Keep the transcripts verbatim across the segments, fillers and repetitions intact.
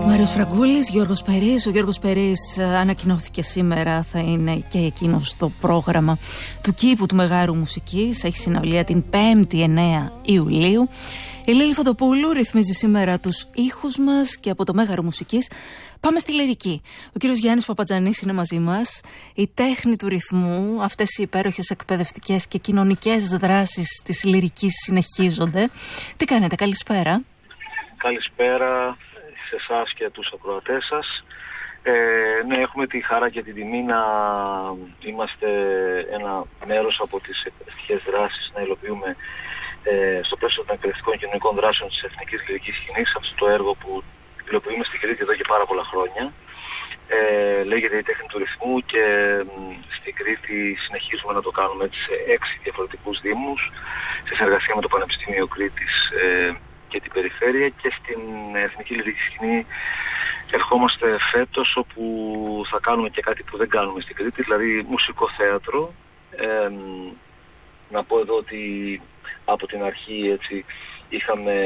Μάριος Φραγκούλης, Γιώργος Περής. Ο Γιώργος Περής ανακοινώθηκε σήμερα, θα είναι και εκείνος στο πρόγραμμα του Κήπου του Μεγάρου Μουσικής. Έχει συναυλία την πέμπτη εννέα Ιουλίου. Η Λίλη Φωτοπούλου ρυθμίζει σήμερα τους ήχους μας και από το Μέγαρο Μουσικής πάμε στη λυρική. Ο κύριος Γιάννης Παπατζανής είναι μαζί μας. Η τέχνη του ρυθμού, αυτές οι υπέροχες εκπαιδευτικές και κοινωνικές δράσεις της λυρικής συνεχίζονται. Τι κάνετε, καλησπέρα. Καλησπέρα σε εσάς και τους ακροατές σας. Ε, ναι, έχουμε τη χαρά και την τιμή να είμαστε ένα μέρος από τις εκπαιδευτικές δράσεις, να υλοποιούμε ε, στο πλαίσιο των εκπαιδευτικών κοινωνικών δράσεων της Εθνικής Λυρικής Σκηνής αυτό το έργο που υλοποιούμε στην Κρήτη εδώ και πάρα πολλά χρόνια. Ε, λέγεται η τέχνη του ρυθμού και ε, στην Κρήτη συνεχίζουμε να το κάνουμε έτσι σε έξι διαφορετικούς δήμους, σε συνεργασία με το Πανεπιστήμιο Κρήτης ε, και την Περιφέρεια, και στην Εθνική Λυρική Σκηνή ερχόμαστε φέτος, όπου θα κάνουμε και κάτι που δεν κάνουμε στην Κρήτη, δηλαδή μουσικό θέατρο. Ε, να πω εδώ ότι από την αρχή έτσι είχαμε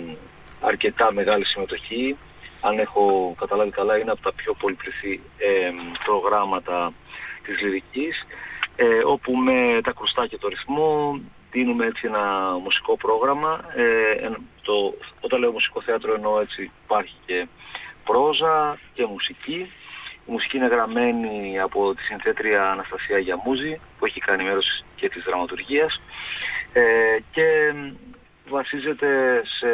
αρκετά μεγάλη συμμετοχή. Αν έχω καταλάβει καλά, είναι από τα πιο πολυπληθή ε, προγράμματα της λυρικής, ε, όπου με τα κρουστά και το ρυθμό δίνουμε έτσι ένα μουσικό πρόγραμμα. Ε, το, όταν λέω μουσικό θέατρο εννοώ έτσι υπάρχει και πρόζα και μουσική. Η μουσική είναι γραμμένη από τη συνθέτρια Αναστασία Γιαμούζη, που έχει κάνει μέρος και της δραματουργίας, ε, και βασίζεται σε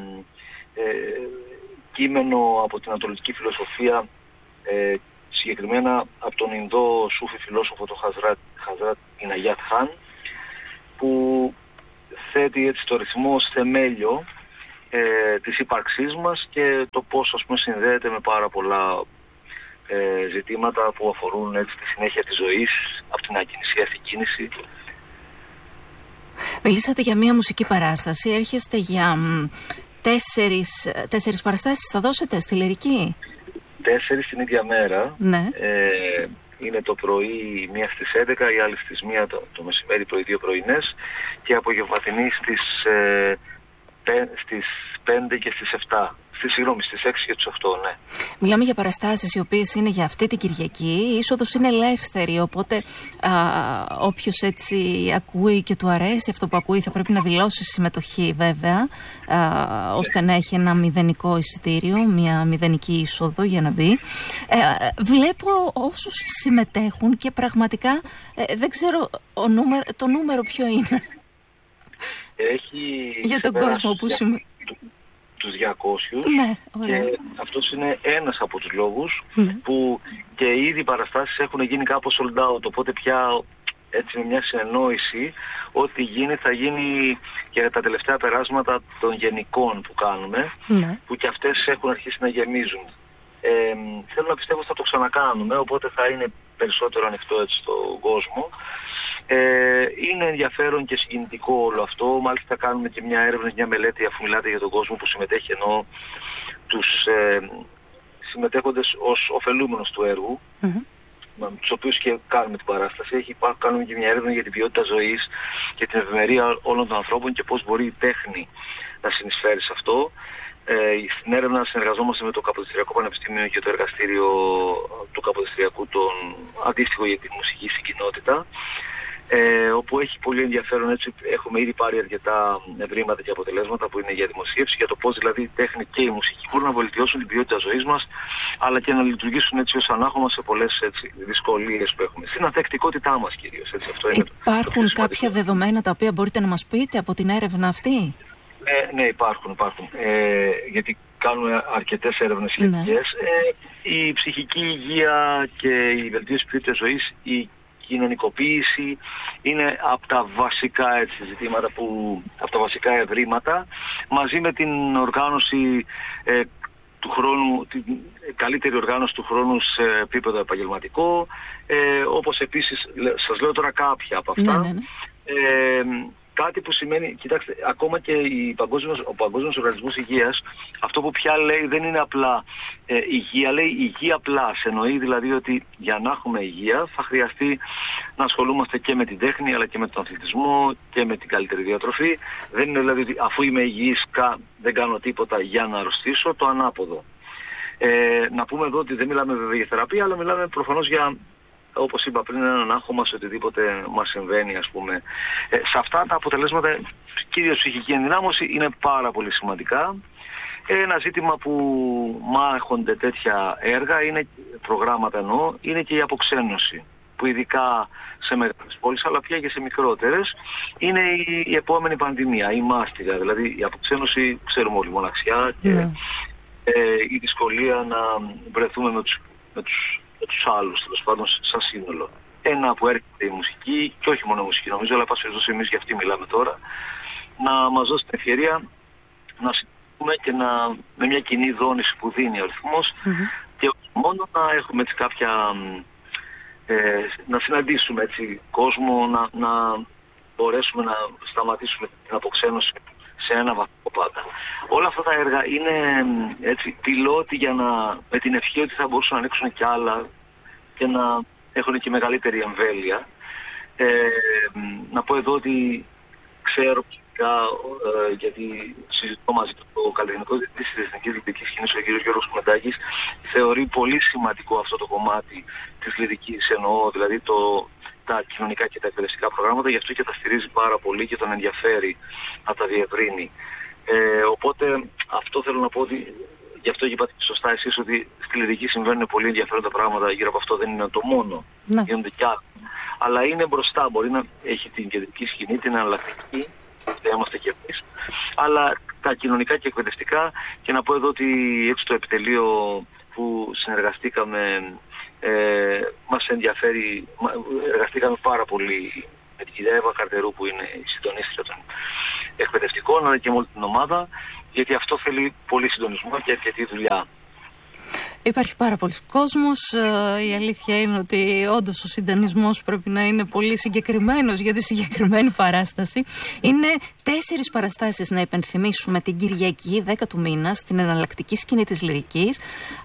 ε, κείμενο από την Ανατολική Φιλοσοφία, ε, συγκεκριμένα από τον Ινδό Σούφι φιλόσοφο τον Χαζράτ, Χαζράτ Ιναγιάτ Χάν, που θέτει έτσι το ρυθμό ως θεμέλιο ε, της ύπαρξής μας και το πώς, ας πούμε, συνδέεται με πάρα πολλά ε, ζητήματα που αφορούν έτσι τη συνέχεια της ζωής, από την ακινησία στην κίνηση. Μιλήσατε για μια μουσική παράσταση, έρχεστε για τέσσερις, τέσσερις παραστάσεις, θα δώσετε στη λυρική? Τέσσερις την ίδια μέρα. Ναι. Ε, είναι το πρωί μία στις έντεκα, η άλλη στις μία το, το μεσημέρι, πρωί δύο πρωινές, και απογευματινή στις, ε, πέ, στις πέντε και στις επτά. Συγγνώμη, στις έξι και στις οκτώ, ναι. Μιλάμε για παραστάσεις οι οποίες είναι για αυτή την Κυριακή. Η είσοδος είναι ελεύθερη, οπότε α, όποιος έτσι ακούει και του αρέσει αυτό που ακούει θα πρέπει να δηλώσει συμμετοχή, βέβαια, α, ώστε να έχει ένα μηδενικό εισιτήριο, μια μηδενική είσοδο για να μπει. Ε, βλέπω όσους συμμετέχουν και πραγματικά ε, δεν ξέρω ο νούμερο, το νούμερο ποιο είναι. Έχει για τον κόσμο που συμμετέχει. Τους διακόσιους, ναι, ωραία. Και αυτός είναι ένας από τους λόγους, ναι, που και ήδη οι παραστάσεις έχουν γίνει κάπως sold out, οπότε πια έτσι με μια συνεννόηση ότι γίνει, θα γίνει για τα τελευταία περάσματα των γενικών που κάνουμε, ναι, που και αυτές έχουν αρχίσει να γεμίζουν. Ε, θέλω να πιστεύω ότι θα το ξανακάνουμε, οπότε θα είναι περισσότερο ανοιχτό έτσι στον κόσμο. Ε, είναι ενδιαφέρον και συγκινητικό όλο αυτό. Μάλιστα κάνουμε και μια έρευνα, μια μελέτη, αφού μιλάτε για τον κόσμο που συμμετέχει, ενώ τους ε, συμμετέχοντες ως ωφελούμενος του έργου, mm-hmm, με τους οποίους και κάνουμε την παράσταση. Έχει, κάνουμε και μια έρευνα για την ποιότητα ζωής και την ευημερία όλων των ανθρώπων και πώς μπορεί η τέχνη να συνεισφέρει σε αυτό. Ε, στην έρευνα συνεργαζόμαστε με το Καποδιστριακό Πανεπιστήμιο και το εργαστήριο του Καποδιστριακού, τον αντίστοιχο για τη μουσική στην κοινότητα, ε, όπου έχει πολύ ενδιαφέρον. Έτσι, έχουμε ήδη πάρει αρκετά ευρήματα και αποτελέσματα που είναι για δημοσίευση, για το πώς δηλαδή η τέχνη και η μουσική μπορούν να βελτιώσουν την ποιότητα ζωής μας, αλλά και να λειτουργήσουν έτσι ως ανάχωμα σε πολλές έτσι, δυσκολίες που έχουμε. Στην ανθεκτικότητά μας κυρίως. Έτσι, αυτό είναι Υπάρχουν το, το κάποια δεδομένα τα οποία μπορείτε να μας πείτε από την έρευνα αυτή? Ε, ναι, υπάρχουν, υπάρχουν. Ε, γιατί κάνουμε αρκετές έρευνες σχετικές. Ναι. Ε, η ψυχική υγεία και η βελτίωση ποιότητας ζωής, η κοινωνικοποίηση είναι από τα βασικά έτσι, ζητήματα, που, από τα βασικά ευρήματα, μαζί με την οργάνωση ε, του χρόνου, την καλύτερη οργάνωση του χρόνου σε επίπεδο επαγγελματικό, ε, όπως επίσης, σας λέω τώρα κάποια από αυτά. Ναι, ναι, ναι. Ε, Κάτι που σημαίνει, κοιτάξτε, ακόμα και η Παγκόσμιος, ο Παγκόσμιος Οργανισμός Υγείας, αυτό που πια λέει δεν είναι απλά ε, υγεία, λέει υγεία πλάς. Εννοεί δηλαδή ότι για να έχουμε υγεία θα χρειαστεί να ασχολούμαστε και με την τέχνη, αλλά και με τον αθλητισμό και με την καλύτερη διατροφή. Δεν είναι δηλαδή ότι αφού είμαι υγιής δεν κάνω τίποτα για να αρρωστήσω, το ανάποδο. Ε, να πούμε εδώ ότι δεν μιλάμε βέβαια για θεραπεία, αλλά μιλάμε προφανώς για, όπως είπα πριν, έναν άγχωμα σε οτιδήποτε μας συμβαίνει, ας πούμε. Ε, σε αυτά τα αποτελέσματα, κυρίως ψυχική ενδυνάμωση, είναι πάρα πολύ σημαντικά. Ένα ζήτημα που μάχονται τέτοια έργα, είναι, προγράμματα εννοώ, είναι και η αποξένωση, που ειδικά σε μεγάλες πόλεις, αλλά πια και σε μικρότερες, είναι η, η επόμενη πανδημία, η μάστιγα. Δηλαδή η αποξένωση, ξέρουμε όλοι, μοναξιά και yeah. ε, η δυσκολία να βρεθούμε με τους, με τους, με τους άλλους, τέλος πάντων, σαν σύνολο. Ένα που έρχεται η μουσική, και όχι μόνο η μουσική νομίζω, αλλά πάση περιπτώσει εμείς για αυτή μιλάμε τώρα, να μας δώσει την ευκαιρία να συζητούμε και να, με μια κοινή δόνηση που δίνει ο ρυθμός, mm-hmm. και μόνο να έχουμε έτσι κάποια... Ε, να συναντήσουμε έτσι κόσμο, να, να μπορέσουμε να σταματήσουμε την αποξένωση σε ένα βαθμό πάντα. Όλα αυτά τα έργα είναι έτσι πιλότοι για να, με την ευχή ότι θα μπορούσαν να ανοίξουν κι άλλα και να έχουν και μεγαλύτερη εμβέλεια. Ε, να πω εδώ ότι ξέρω ε, γιατί συζητώ μαζί του το καλλιτεχνικό διευθυντή της Εθνικής Λυρικής Σκηνής, ο κ. Γιώργος Κουμεντάκης, θεωρεί πολύ σημαντικό αυτό το κομμάτι της λυρικής, εννοώ δηλαδή το, τα κοινωνικά και τα εκπαιδευτικά προγράμματα, γι' αυτό και τα στηρίζει πάρα πολύ και τον ενδιαφέρει να τα διευρύνει. Ε, οπότε αυτό θέλω να πω, ότι γι' αυτό και είπατε σωστά εσείς ότι στη λυρική συμβαίνουν πολύ ενδιαφέροντα πράγματα, γύρω από αυτό δεν είναι το μόνο, ναι. Γίνονται κι άλλα. Αλλά είναι μπροστά, μπορεί να έχει την κεντρική σκηνή, την εναλλακτική, δεν είμαστε κι εμείς, αλλά τα κοινωνικά και εκπαιδευτικά. Και να πω εδώ ότι έτσι το επιτελείο που συνεργαστήκαμε, ε, μας ενδιαφέρει, εργαστήκαμε πάρα πολύ με την κυρία Εύα Καρτερού, που είναι η συντονίστρια των εκπαιδευτικών, αλλά και με όλη την ομάδα, γιατί αυτό θέλει πολύ συντονισμό και αρκετή δουλειά. Υπάρχει πάρα πολλοί κόσμος. Η αλήθεια είναι ότι όντως ο συντονισμός πρέπει να είναι πολύ συγκεκριμένος για τη συγκεκριμένη παράσταση. Είναι τέσσερις παραστάσεις, να υπενθυμίσουμε, την Κυριακή δέκα του μήνα στην εναλλακτική σκηνή της Λυρικής.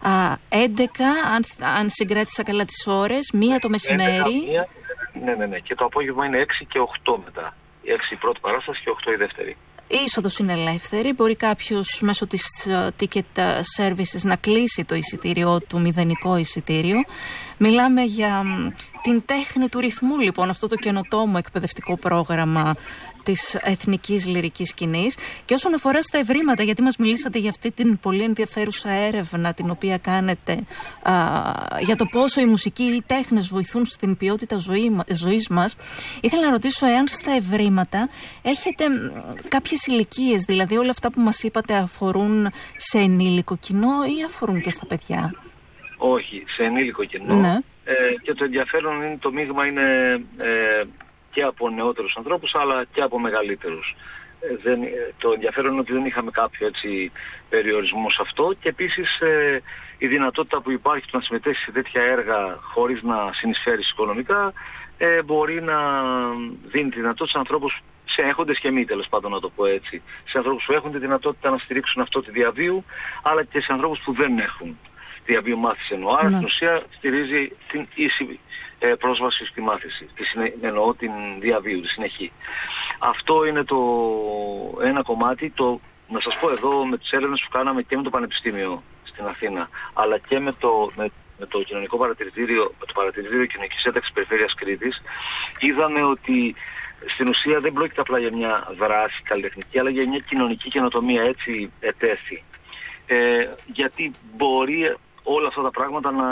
έντεκα, αν, αν συγκράτησα καλά τις ώρες, μία το μεσημέρι. έντεκα, ναι, ναι, ναι. Και το απόγευμα είναι έξι και οκτώ μετά. έξι η πρώτη παράσταση και οκτώ η δεύτερη. Η είσοδος είναι ελεύθερη. Μπορεί κάποιος μέσω της uh, ticket services να κλείσει το εισιτήριό του, μηδενικό εισιτήριο. Μιλάμε για um, την τέχνη του ρυθμού, λοιπόν, αυτό το καινοτόμο εκπαιδευτικό πρόγραμμα της Εθνικής Λυρικής Σκηνής. Και όσον αφορά στα ευρήματα, γιατί μας μιλήσατε για αυτή την πολύ ενδιαφέρουσα έρευνα την οποία κάνετε α, για το πόσο η μουσική ή οι τέχνες βοηθούν στην ποιότητα ζωή, ζωής μας, ήθελα να ρωτήσω εάν στα ευρήματα έχετε κάποιες ηλικίες, δηλαδή όλα αυτά που μας είπατε αφορούν σε ενήλικο κοινό ή αφορούν και στα παιδιά? Όχι, σε ενήλικο κοινό. Ναι. Ε, και το ενδιαφέρον είναι, το μείγμα είναι ε, και από νεότερους ανθρώπους αλλά και από μεγαλύτερους. Ε, δεν, το ενδιαφέρον είναι ότι δεν είχαμε κάποιο έτσι περιορισμό σε αυτό, και επίσης ε, η δυνατότητα που υπάρχει να συμμετέχει σε τέτοια έργα χωρίς να συνεισφέρει οικονομικά ε, μπορεί να δίνει τη δυνατότητα σε ανθρώπους, σε έχοντες και μη, τέλος πάντων να το πω έτσι, σε ανθρώπους που έχουν τη δυνατότητα να στηρίξουν αυτό τη διαβίου, αλλά και σε ανθρώπους που δεν έχουν διαβίου μάθηση. Εννοώ, άρα στην ουσία στηρίζει την ίση ε, πρόσβαση στη μάθηση, τη συνε... εννοώ την διαβίου, τη συνεχή. Αυτό είναι το ένα κομμάτι. Το, να σας πω εδώ, με τις έρευνες που κάναμε και με το Πανεπιστήμιο στην Αθήνα, αλλά και με το, με, με το κοινωνικό παρατηρητήριο, με το παρατηρητήριο κοινωνικής ένταξης Περιφέρειας Κρήτης, είδαμε ότι στην ουσία δεν πρόκειται απλά για μια δράση καλλιτεχνική, αλλά για μια κοινωνική καινοτομία, έτσι ετέθη. Ε, γιατί μπορεί όλα αυτά τα πράγματα να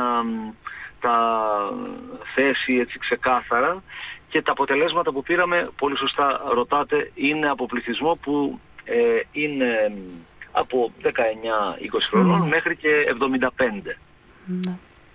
τα θέσει έτσι ξεκάθαρα, και τα αποτελέσματα που πήραμε, πολύ σωστά ρωτάτε, είναι από πληθυσμό που ε, είναι από δεκαεννιά είκοσι χρονών mm. μέχρι και εβδομήντα πέντε. Mm.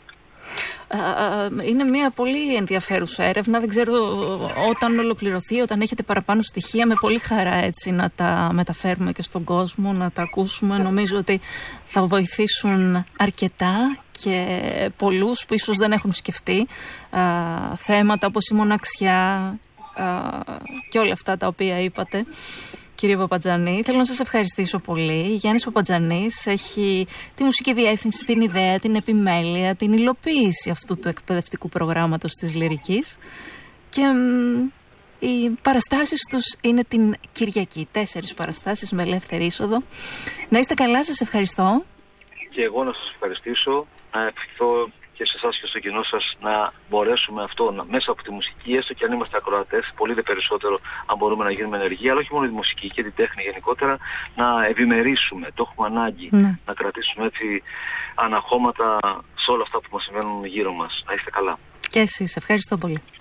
Είναι μια πολύ ενδιαφέρουσα έρευνα. Δεν ξέρω, όταν ολοκληρωθεί, όταν έχετε παραπάνω στοιχεία, με πολύ χαρά έτσι να τα μεταφέρουμε και στον κόσμο, να τα ακούσουμε. Νομίζω ότι θα βοηθήσουν αρκετά και πολλούς που ίσως δεν έχουν σκεφτεί α, θέματα όπως η μοναξιά α, και όλα αυτά τα οποία είπατε. Κύριε Παπατζανή, θέλω να σας ευχαριστήσω πολύ. Γιάννης Παπατζανής έχει τη μουσική διεύθυνση, την ιδέα, την επιμέλεια, την υλοποίηση αυτού του εκπαιδευτικού προγράμματος της Λυρικής, και μ, οι παραστάσεις τους είναι την Κυριακή. Τέσσερις παραστάσεις με ελεύθερη είσοδο. Να είστε καλά, σας ευχαριστώ. και εγώ να σας ευχαριστήσω, να ευχηθώ και σε εσάς και στο κοινό σας να μπορέσουμε αυτό να, μέσα από τη μουσική, έστω και αν είμαστε ακροατές, πολύ δε περισσότερο αν μπορούμε να γίνουμε ενεργοί, αλλά όχι μόνο τη μουσική και την τέχνη γενικότερα, να ευημερίσουμε. Το έχουμε ανάγκη ναι. να κρατήσουμε έτσι αναχώματα σε όλα αυτά που μας συμβαίνουν γύρω μας. Να είστε καλά. Και εσείς, ευχαριστώ πολύ.